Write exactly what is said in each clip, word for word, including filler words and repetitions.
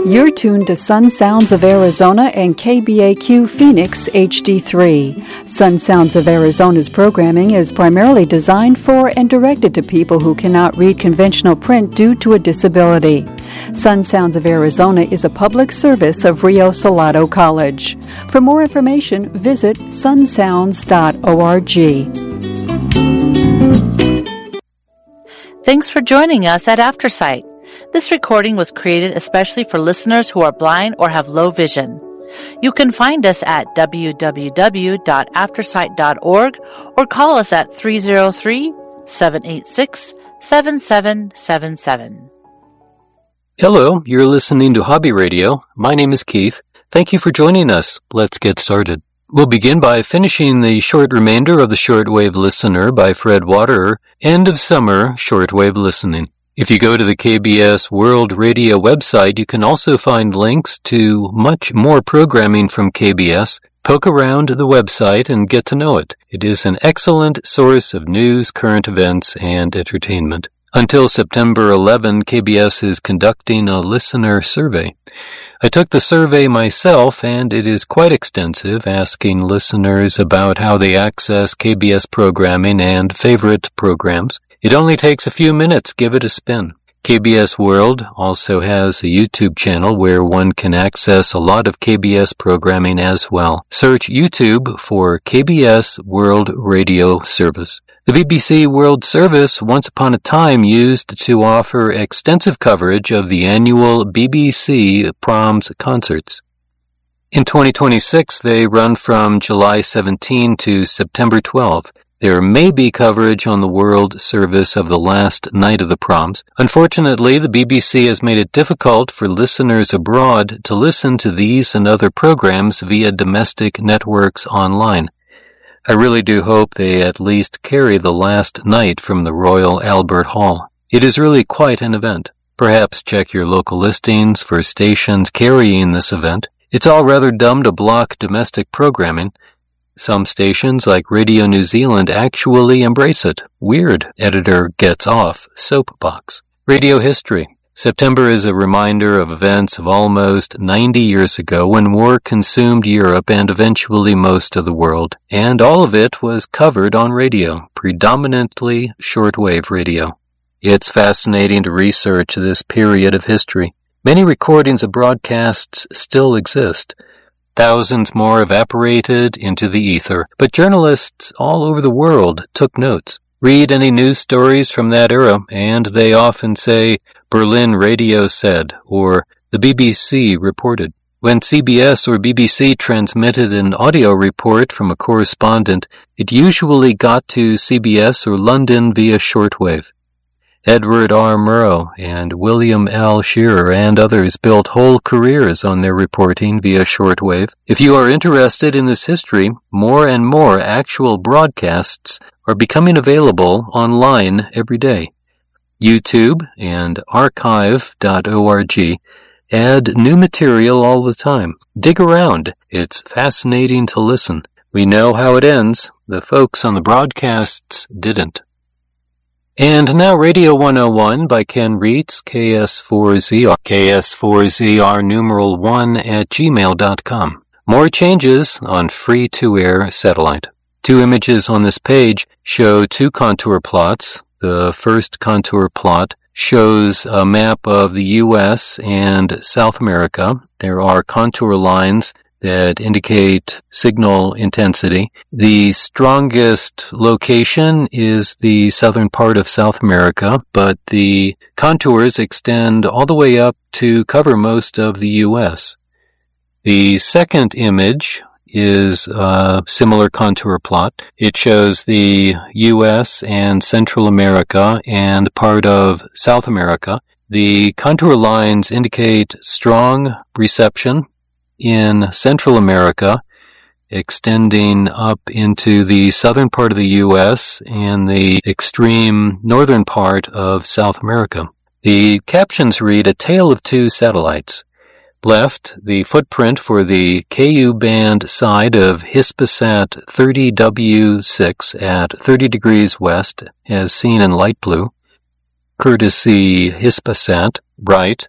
You're tuned to Sun Sounds of Arizona and K B A Q Phoenix H D three. Sun Sounds of Arizona's programming is primarily designed for and directed to people who cannot read conventional print due to a disability. Sun Sounds of Arizona is a public service of Rio Salado College. For more information, visit sun sounds dot org. Thanks for joining us at AfterSight. This recording was created especially for listeners who are blind or have low vision. You can find us at w w w dot aftersight dot org or call us at three oh three, seven eight six, seven seven seven seven. Hello, you're listening to Hobby Radio. My name is Keith. Thank you for joining us. Let's get started. We'll begin by finishing the short remainder of the Shortwave Listener by Fred Waterer, End of Summer Shortwave Listening. If you go to the K B S World Radio website, you can also find links to much more programming from K B S. Poke around the website and get to know it. It is an excellent source of news, current events, and entertainment. Until September eleventh, K B S is conducting a listener survey. I took the survey myself, and it is quite extensive, asking listeners about how they access K B S programming and favorite programs. It only takes a few minutes. Give it a spin. K B S World also has a YouTube channel where one can access a lot of K B S programming as well. Search YouTube for K B S World Radio Service. The B B C World Service once upon a time used to offer extensive coverage of the annual B B C Proms concerts. In twenty twenty-six, they run from July seventeenth to September twelfth. There may be coverage on the World Service of the last night of the proms. Unfortunately, the B B C has made it difficult for listeners abroad to listen to these and other programs via domestic networks online. I really do hope they at least carry the last night from the Royal Albert Hall. It is really quite an event. Perhaps check your local listings for stations carrying this event. It's all rather dumb to block domestic programming. Some stations, like Radio New Zealand, actually embrace it. Weird. Editor gets off. Soapbox. Radio history. September is a reminder of events of almost ninety years ago when war consumed Europe and eventually most of the world, and all of it was covered on radio, predominantly shortwave radio. It's fascinating to research this period of history. Many recordings of broadcasts still exist. Thousands more evaporated into the ether, but journalists all over the world took notes. Read any news stories from that era, and they often say, Berlin radio said, or the B B C reported. When C B S or B B C transmitted an audio report from a correspondent, it usually got to C B S or London via shortwave. Edward R. Murrow and William L. Shearer and others built whole careers on their reporting via shortwave. If you are interested in this history, more and more actual broadcasts are becoming available online every day. YouTube and archive dot org add new material all the time. Dig around. It's fascinating to listen. We know how it ends. The folks on the broadcasts didn't. And now Radio one oh one by Ken Reitz, K S four Z R, K S four Z R numeral one at gmail dot com. More changes on free-to-air satellite. Two images on this page show two contour plots. The first contour plot shows a map of the U S and South America. There are contour lines that indicate signal intensity. The strongest location is the southern part of South America, but the contours extend all the way up to cover most of the U S. The second image is a similar contour plot. It shows the U S and Central America and part of South America. The contour lines indicate strong reception in Central America, extending up into the southern part of the U S and the extreme northern part of South America. The captions read, A Tale of Two Satellites. Left, the footprint for the K U band side of Hispasat thirty W six at thirty degrees west, as seen in light blue. Courtesy Hispasat. Right,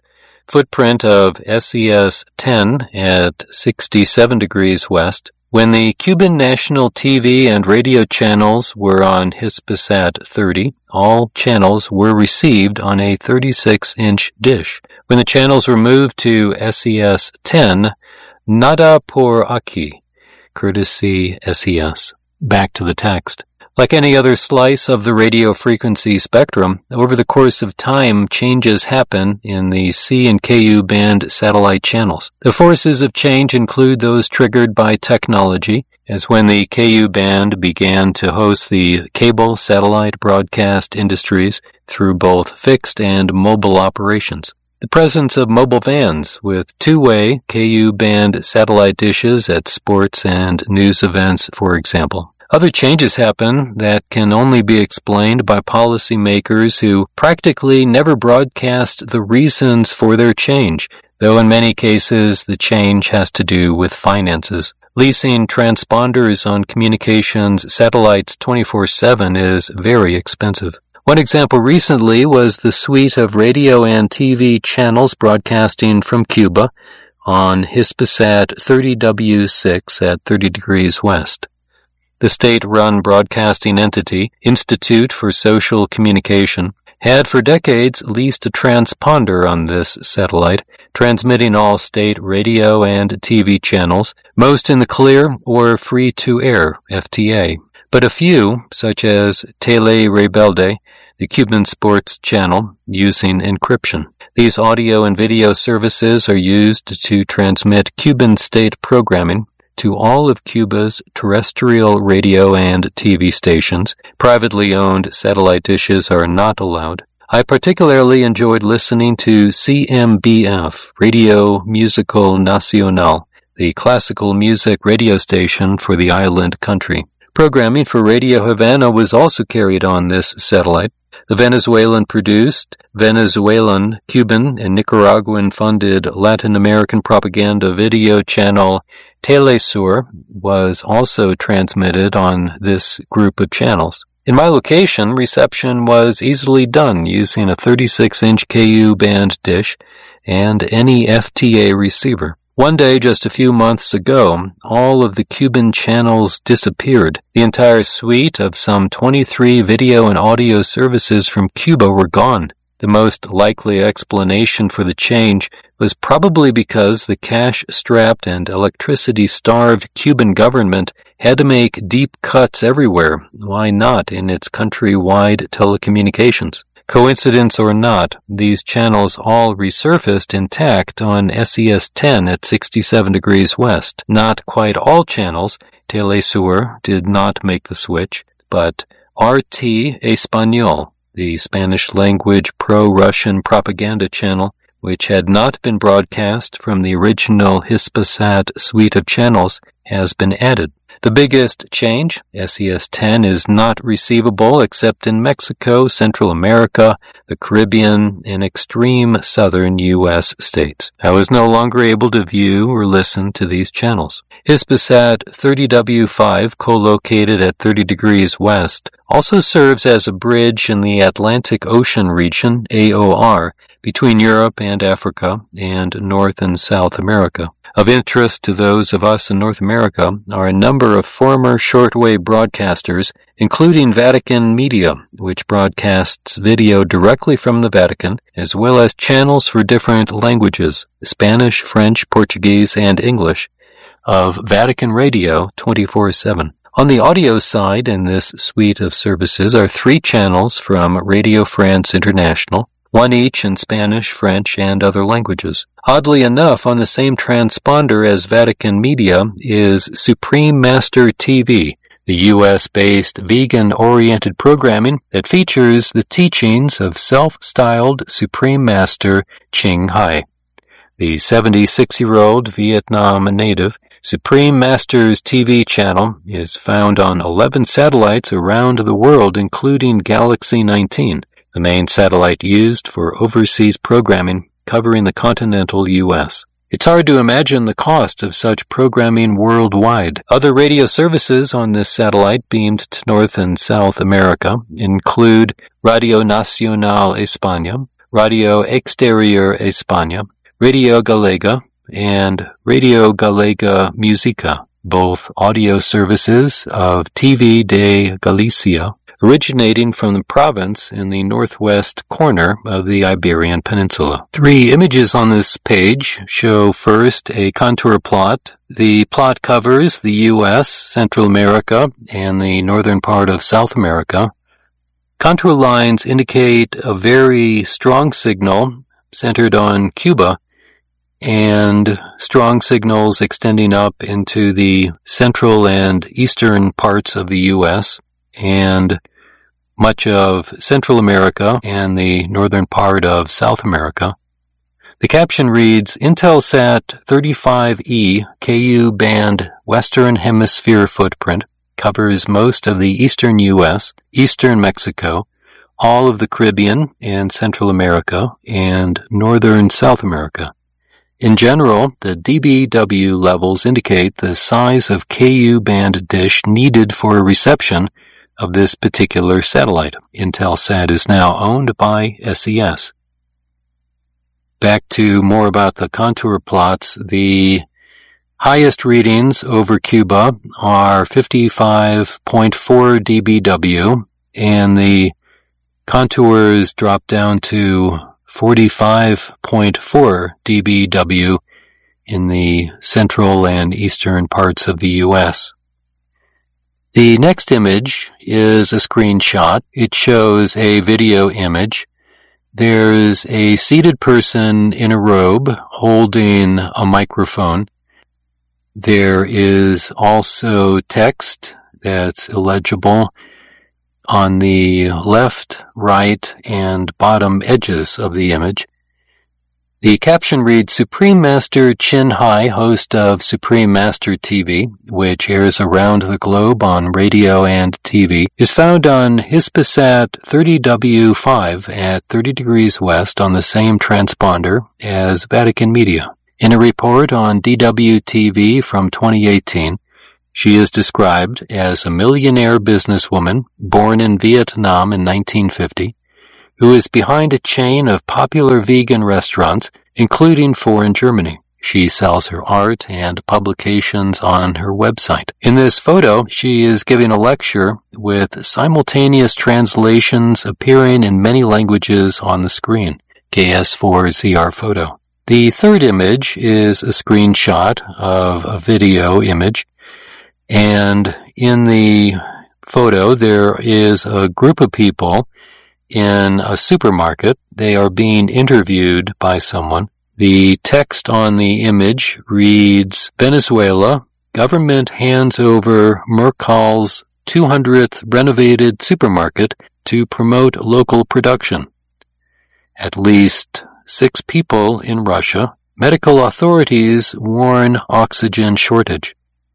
footprint of S E S ten at sixty-seven degrees west. When the Cuban national T V and radio channels were on Hispasat thirty, all channels were received on a thirty-six inch dish. When the channels were moved to S E S ten, nada por aquí, courtesy S E S. Back to the text. Like any other slice of the radio frequency spectrum, over the course of time, changes happen in the C and K U band satellite channels. The forces of change include those triggered by technology, as when the K U band began to host the cable satellite broadcast industries through both fixed and mobile operations. The presence of mobile vans with two-way K U band satellite dishes at sports and news events, for example. Other changes happen that can only be explained by policymakers who practically never broadcast the reasons for their change, though in many cases the change has to do with finances. Leasing transponders on communications satellites twenty-four seven is very expensive. One example recently was the suite of radio and T V channels broadcasting from Cuba on Hispasat thirty W six at thirty degrees west. The state-run broadcasting entity, Institute for Social Communication, had for decades leased a transponder on this satellite, transmitting all state radio and T V channels, most in the clear or free-to-air F T A. But a few, such as Tele Rebelde, the Cuban sports channel, using encryption. These audio and video services are used to transmit Cuban state programming to all of Cuba's terrestrial radio and T V stations. Privately owned satellite dishes are not allowed. I particularly enjoyed listening to C M B F, Radio Musical Nacional, the classical music radio station for the island country. Programming for Radio Havana was also carried on this satellite. The Venezuelan-produced, Venezuelan, Cuban, and Nicaraguan-funded Latin American propaganda video channel Telesur was also transmitted on this group of channels. In my location, reception was easily done using a thirty-six inch K U band dish and any F T A receiver. One day, just a few months ago, all of the Cuban channels disappeared. The entire suite of some twenty-three video and audio services from Cuba were gone. The most likely explanation for the change was probably because the cash-strapped and electricity-starved Cuban government had to make deep cuts everywhere. Why not in its country-wide telecommunications? Coincidence or not, these channels all resurfaced intact on S E S ten at sixty-seven degrees west. Not quite all channels, Telesur did not make the switch, but R T Español, the Spanish-language pro-Russian propaganda channel, which had not been broadcast from the original Hispasat suite of channels, has been added. The biggest change, S E S ten is not receivable except in Mexico, Central America, the Caribbean, and extreme southern U S states. I was no longer able to view or listen to these channels. Hispasat thirty W five, co-located at thirty degrees west, also serves as a bridge in the Atlantic Ocean region, A O R, between Europe and Africa and North and South America. Of interest to those of us in North America are a number of former shortwave broadcasters, including Vatican Media, which broadcasts video directly from the Vatican, as well as channels for different languages, Spanish, French, Portuguese, and English, of Vatican Radio twenty-four seven. On the audio side in this suite of services are three channels from Radio France International, one each in Spanish, French, and other languages. Oddly enough, on the same transponder as Vatican Media is Supreme Master T V, the U S-based vegan-oriented programming that features the teachings of self-styled Supreme Master Ching Hai. The seventy-six-year-old Vietnam native Supreme Master's T V channel is found on eleven satellites around the world, including Galaxy nineteen. The main satellite used for overseas programming covering the continental U S. It's hard to imagine the cost of such programming worldwide. Other radio services on this satellite beamed to North and South America include Radio Nacional España, Radio Exterior España, Radio Galega, and Radio Galega Musica, both audio services of T V de Galicia, originating from the province in the northwest corner of the Iberian Peninsula. Three images on this page show first a contour plot. The plot covers the U S, Central America, and the northern part of South America. Contour lines indicate a very strong signal centered on Cuba, and strong signals extending up into the central and eastern parts of the U S, and much of Central America and the northern part of South America. The caption reads, Intelsat thirty-five E K U band Western Hemisphere footprint covers most of the eastern U S, eastern Mexico, all of the Caribbean and Central America, and northern South America. In general, the D B W levels indicate the size of K U band dish needed for reception of this particular satellite. Intelsat is now owned by S E S. Back to more about the contour plots. The highest readings over Cuba are fifty-five point four D B W, and the contours drop down to forty-five point four D B W in the central and eastern parts of the U S. The next image is a screenshot. It shows a video image. There's a seated person in a robe holding a microphone. There is also text that's illegible on the left, right, and bottom edges of the image. The caption reads, Supreme Master Chin Hai, host of Supreme Master T V, which airs around the globe on radio and T V, is found on Hispasat thirty W five at thirty degrees west on the same transponder as Vatican Media. In a report on D W T V from twenty eighteen, she is described as a millionaire businesswoman born in Vietnam in nineteen fifty, who is behind a chain of popular vegan restaurants, including four in Germany. She sells her art and publications on her website. In this photo, she is giving a lecture with simultaneous translations appearing in many languages on the screen. K S four Z R photo. The third image is a screenshot of a video image, and in the photo there is a group of people in a supermarket. They are being interviewed by someone. The text on the image reads, Venezuela, government hands over Mercal's two hundredth renovated supermarket to promote local production. At least six people in Russia. Medical authorities warn oxygen shortage.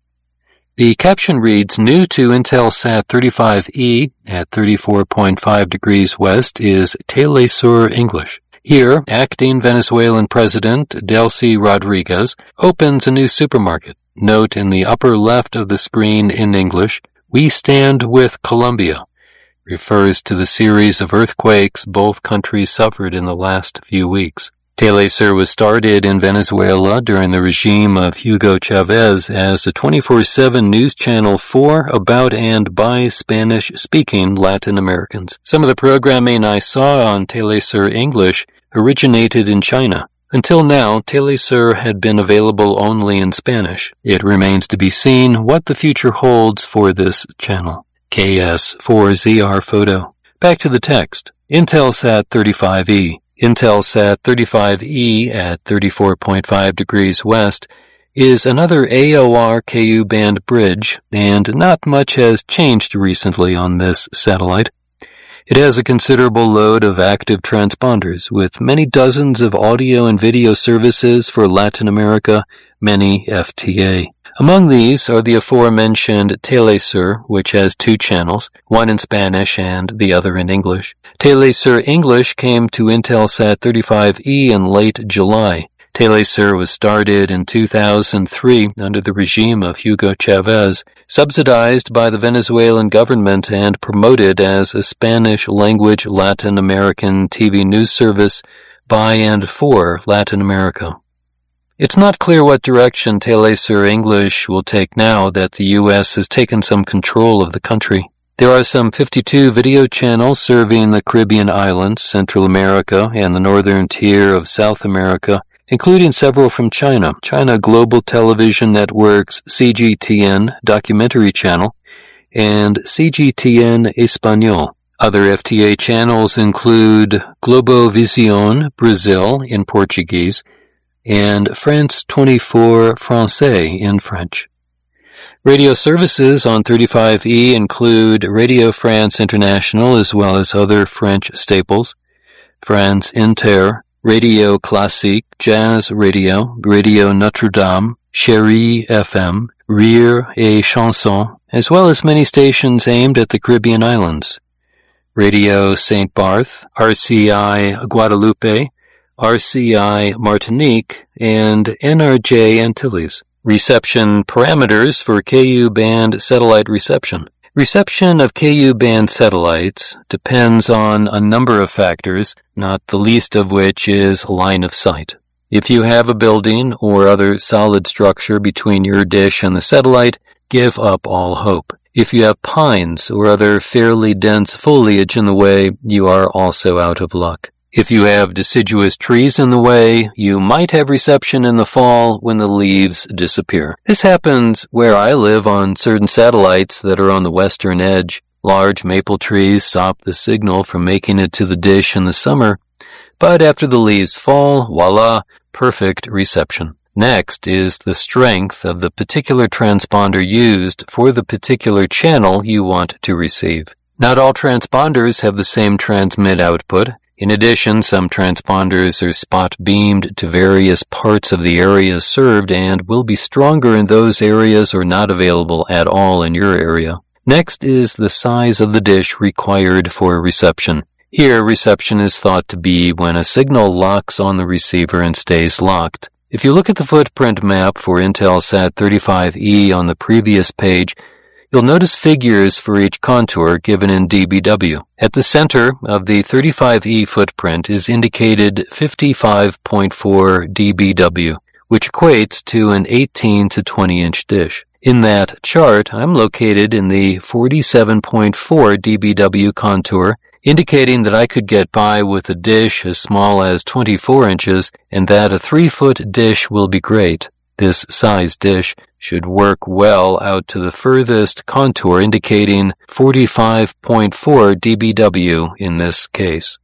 The caption reads, new to Intelsat thirty-five E at thirty-four point five degrees west is Telesur English. Here, acting Venezuelan President Delcy Rodriguez opens a new supermarket. Note in the upper left of the screen in English, We Stand with Colombia, refers to the series of earthquakes both countries suffered in the last few weeks. Telesur was started in Venezuela during the regime of Hugo Chavez as a twenty-four seven news channel for, about, and by Spanish-speaking Latin Americans. Some of the programming I saw on Telesur English originated in China. Until now, Telesur had been available only in Spanish. It remains to be seen what the future holds for this channel. K S four Z R photo. Back to the text. Intelsat thirty-five E. Intelsat thirty-five E at thirty-four point five degrees west is another A O R K U band bridge, and not much has changed recently on this satellite. It has a considerable load of active transponders, with many dozens of audio and video services for Latin America, many F T A. Among these are the aforementioned Telesur, which has two channels, one in Spanish and the other in English. Telesur English came to Intelsat thirty-five E in late July. Telesur was started in two thousand three under the regime of Hugo Chavez, subsidized by the Venezuelan government and promoted as a Spanish-language Latin American T V news service by and for Latin America. It's not clear what direction Telesur English will take now that the U S has taken some control of the country. There are some fifty-two video channels serving the Caribbean islands, Central America, and the northern tier of South America, including several from China. China Global Television Network's C G T N documentary channel and C G T N Espanol. Other F T A channels include Globovisión Brazil in Portuguese and France twenty-four Francais in French. Radio services on thirty-five E include Radio France International as well as other French staples, France Inter, Radio Classique, Jazz Radio, Radio Notre Dame, Chérie F M, Rire et Chanson, as well as many stations aimed at the Caribbean islands. Radio Saint Barth, R C I Guadeloupe, R C I Martinique, and N R J Antilles. Reception parameters for Ku band satellite reception. Reception of Ku band satellites depends on a number of factors, not the least of which is line of sight. If you have a building or other solid structure between your dish and the satellite, give up all hope. If you have pines or other fairly dense foliage in the way, you are also out of luck. If you have deciduous trees in the way, you might have reception in the fall when the leaves disappear. This happens where I live on certain satellites that are on the western edge. Large maple trees stop the signal from making it to the dish in the summer, but after the leaves fall, voila, perfect reception. Next is the strength of the particular transponder used for the particular channel you want to receive. Not all transponders have the same transmit output. In addition, some transponders are spot-beamed to various parts of the area served and will be stronger in those areas or not available at all in your area. Next is the size of the dish required for reception. Here, reception is thought to be when a signal locks on the receiver and stays locked. If you look at the footprint map for Intelsat thirty-five E on the previous page, you'll notice figures for each contour given in D B W. At the center of the thirty-five E footprint is indicated fifty-five point four D B W, which equates to an eighteen to twenty inch dish. In that chart, I'm located in the forty-seven point four D B W contour, indicating that I could get by with a dish as small as twenty-four inches and that a three-foot dish will be great. This size dish should work well out to the furthest contour, indicating forty-five point four D B W in this case.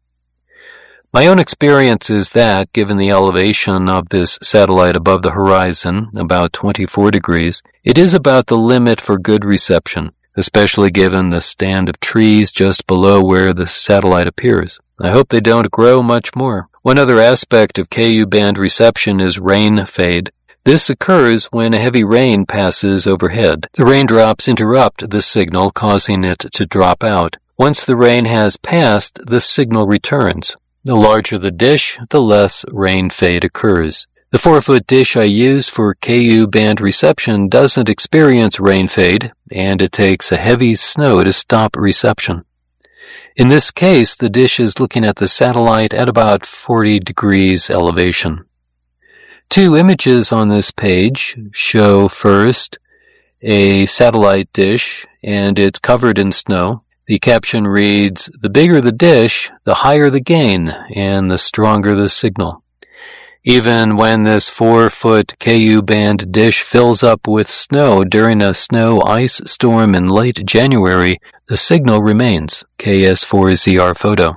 My own experience is that, given the elevation of this satellite above the horizon, about twenty-four degrees, it is about the limit for good reception, especially given the stand of trees just below where the satellite appears. I hope they don't grow much more. One other aspect of Ku band reception is rain fade. This occurs when a heavy rain passes overhead. The raindrops interrupt the signal, causing it to drop out. Once the rain has passed, the signal returns. The larger the dish, the less rain fade occurs. The four-foot dish I use for Ku band reception doesn't experience rain fade, and it takes a heavy snow to stop reception. In this case, the dish is looking at the satellite at about forty degrees elevation. Two images on this page show first a satellite dish, and it's covered in snow. The caption reads, "The bigger the dish, the higher the gain, and the stronger the signal." Even when this four-foot Ku band dish fills up with snow during a snow ice storm in late January, the signal remains. K S four Z R photo.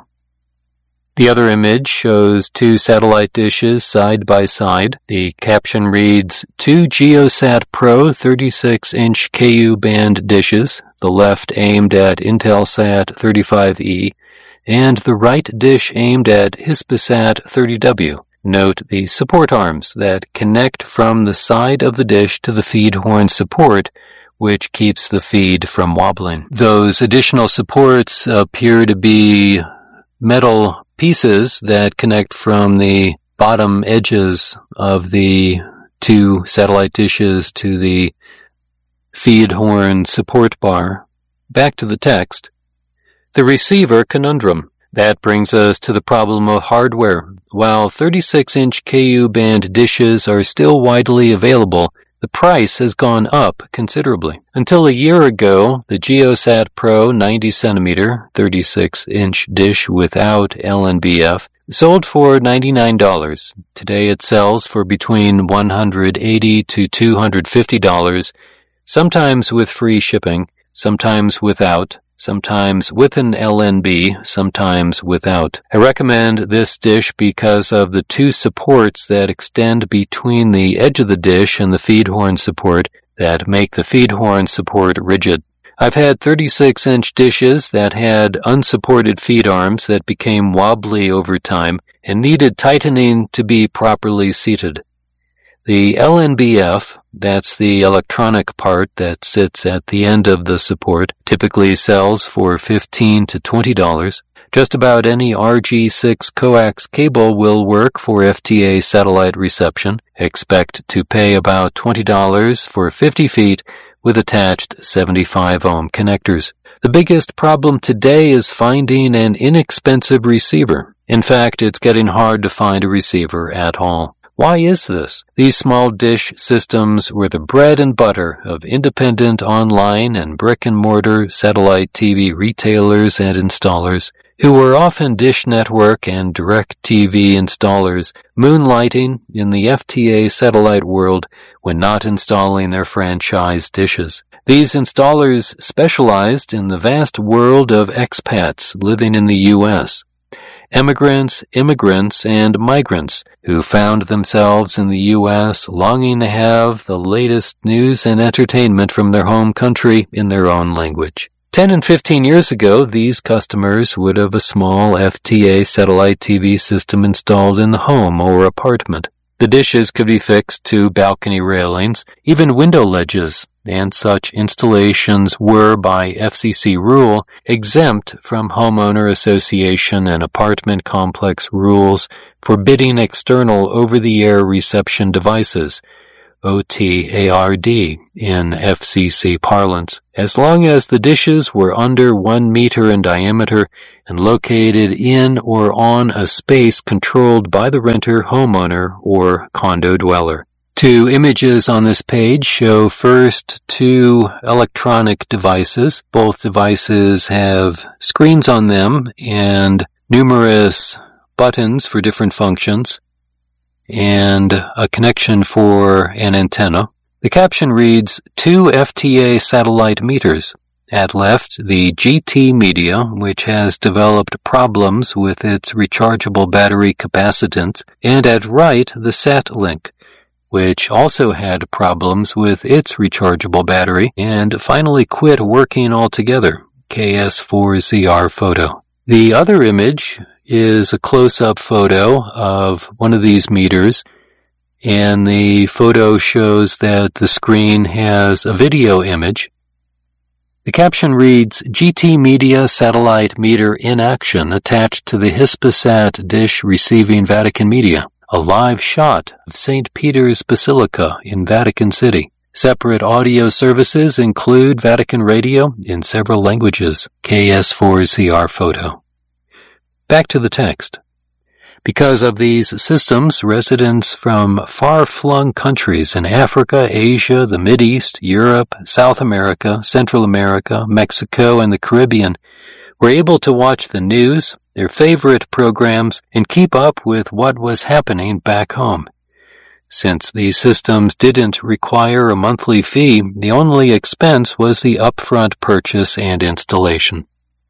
The other image shows two satellite dishes side by side. The caption reads, two GeoSat Pro thirty-six inch Ku band dishes, the left aimed at Intelsat thirty-five E, and the right dish aimed at Hispasat thirty W. Note the support arms that connect from the side of the dish to the feed horn support, which keeps the feed from wobbling. Those additional supports appear to be metal pieces that connect from the bottom edges of the two satellite dishes to the feed horn support bar. Back to the text. The receiver conundrum. That brings us to the problem of hardware. while thirty-six inch K U band dishes are still widely available, the price has gone up considerably. Until a year ago, the GeoSat Pro ninety centimeter, thirty-six inch dish without L N B F sold for ninety-nine dollars. Today it sells for between one hundred eighty dollars to two hundred fifty dollars, sometimes with free shipping, sometimes without, sometimes with an L N B, sometimes without. I recommend this dish because of the two supports that extend between the edge of the dish and the feed horn support that make the feed horn support rigid. I've had thirty-six inch dishes that had unsupported feed arms that became wobbly over time and needed tightening to be properly seated. The L N B F, that's the electronic part that sits at the end of the support, typically sells for fifteen to twenty dollars. Just about any R G six coax cable will work for F T A satellite reception. Expect to pay about twenty dollars for fifty feet with attached seventy-five ohm connectors. The biggest problem today is finding an inexpensive receiver. In fact, it's getting hard to find a receiver at all. Why is this? These small dish systems were the bread and butter of independent online and brick-and-mortar satellite T V retailers and installers, who were often Dish Network and DirecTV installers, moonlighting in the F T A satellite world when not installing their franchise dishes. These installers specialized in the vast world of expats living in the U S, emigrants, immigrants, and migrants who found themselves in the U S longing to have the latest news and entertainment from their home country in their own language. Ten and fifteen years ago, these customers would have a small F T A satellite T V system installed in the home or apartment. The dishes could be fixed to balcony railings, even window ledges, and such installations were, by F C C rule, exempt from homeowner association and apartment complex rules forbidding external over-the-air reception devices, O T A R D in F C C parlance, as long as the dishes were under one meter in diameter and located in or on a space controlled by the renter, homeowner, or condo dweller. Two images on this page show first two electronic devices. Both devices have screens on them and numerous buttons for different functions, and a connection for an antenna. The caption reads, two F T A satellite meters. At left, the G T Media, which has developed problems with its rechargeable battery capacitance, and at right, the SatLink, which also had problems with its rechargeable battery and finally quit working altogether, K S four Z R photo. The other image is a close-up photo of one of these meters, and the photo shows that the screen has a video image. The caption reads, G T Media Satellite Meter in Action attached to the Hispasat dish receiving Vatican media. A live shot of Saint Peter's Basilica in Vatican City. Separate audio services include Vatican Radio in several languages. K S four Z R photo. Back to the text. Because of these systems, residents from far-flung countries in Africa, Asia, the Mideast, Europe, South America, Central America, Mexico, and the Caribbean were able to watch the news, their favorite programs, and keep up with what was happening back home. Since these systems didn't require a monthly fee, the only expense was the upfront purchase and installation.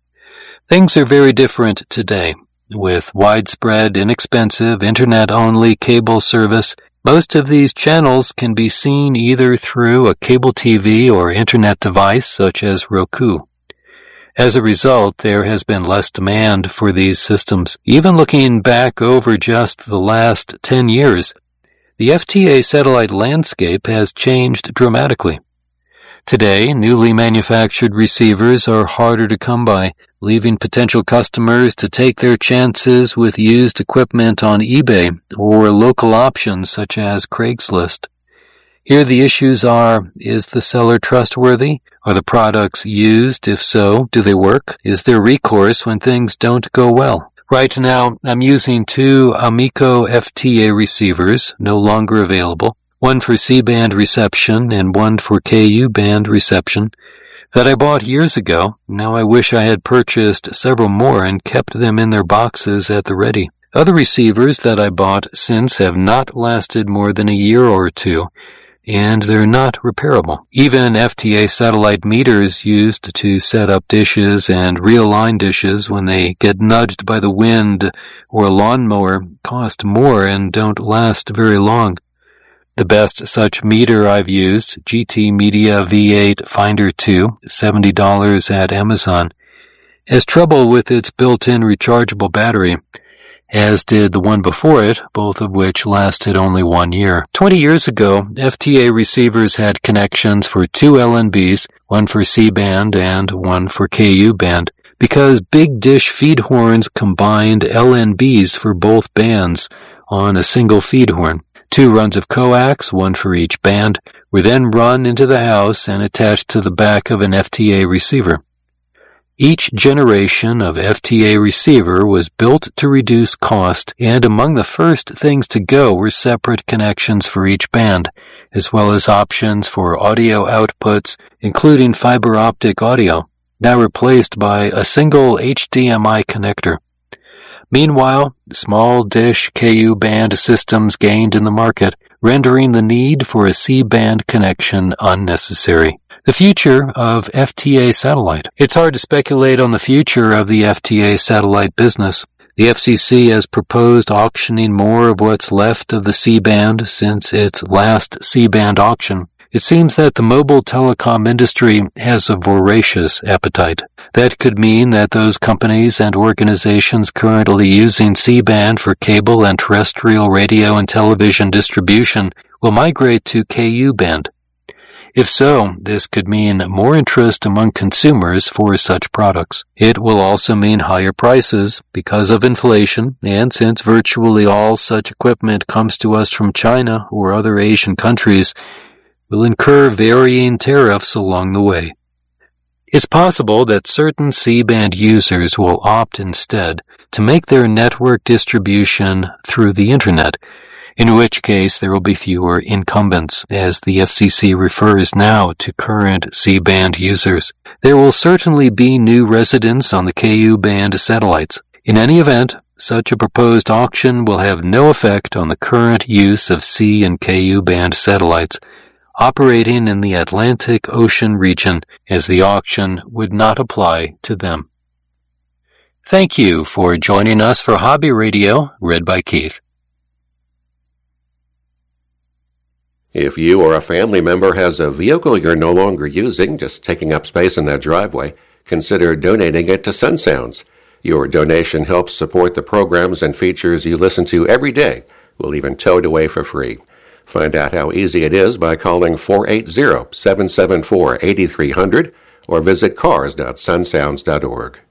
Things are very different today. With widespread, inexpensive, internet-only cable service, most of these channels can be seen either through a cable T V or internet device such as Roku. As a result, there has been less demand for these systems. Even looking back over just the last ten years, the F T A satellite landscape has changed dramatically. Today, newly manufactured receivers are harder to come by, leaving potential customers to take their chances with used equipment on eBay or local options such as Craigslist. Here the issues are, is the seller trustworthy? Are the products used? If so, do they work? Is there recourse when things don't go well? Right now, I'm using two Amico F T A receivers, no longer available, one for C-band reception and one for K U-band reception, that I bought years ago. Now I wish I had purchased several more and kept them in their boxes at the ready. Other receivers that I bought since have not lasted more than a year or two, and they're not repairable. Even F T A satellite meters used to set up dishes and realign dishes when they get nudged by the wind or a lawnmower cost more and don't last very long. The best such meter I've used, G T Media V eight Finder two, seventy dollars at Amazon, has trouble with its built-in rechargeable battery, as did the one before it, both of which lasted only one year. Twenty years ago, F T A receivers had connections for two L N Bs, one for C-band and one for K U-band, because Big Dish feed horns combined L N Bs for both bands on a single feed horn. Two runs of coax, one for each band, were then run into the house and attached to the back of an F T A receiver. Each generation of F T A receiver was built to reduce cost, and among the first things to go were separate connections for each band, as well as options for audio outputs, including fiber optic audio, now replaced by a single H D M I connector. Meanwhile, small dish K U-band systems gained in the market, rendering the need for a C-band connection unnecessary. The future of F T A satellite. It's hard to speculate on the future of the F T A satellite business. The F C C has proposed auctioning more of what's left of the C-band since its last C-band auction. It seems that the mobile telecom industry has a voracious appetite. That could mean that those companies and organizations currently using C-band for cable and terrestrial radio and television distribution will migrate to K U-band. If so, this could mean more interest among consumers for such products. It will also mean higher prices because of inflation, and since virtually all such equipment comes to us from China or other Asian countries, will incur varying tariffs along the way. It's possible that certain C-band users will opt instead to make their network distribution through the Internet, in which case there will be fewer incumbents, as the F C C refers now to current C-band users. There will certainly be new residents on the K U-band satellites. In any event, such a proposed auction will have no effect on the current use of C and K U-band satellites operating in the Atlantic Ocean region, as the auction would not apply to them. Thank you for joining us for Hobby Radio, read by Keith. If you or a family member has a vehicle you're no longer using, just taking up space in that driveway, consider donating it to Sun Sounds. Your donation helps support the programs and features you listen to every day. We'll even tow it away for free. Find out how easy it is by calling four eight zero, seven seven four, eight three zero zero or visit cars dot sun sounds dot org.